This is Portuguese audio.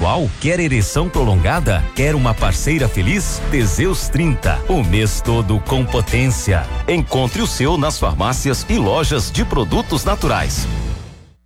sexual? Quer ereção prolongada? Quer uma parceira feliz? Teseus 30, o mês todo com potência. Encontre o seu nas farmácias e lojas de produtos naturais.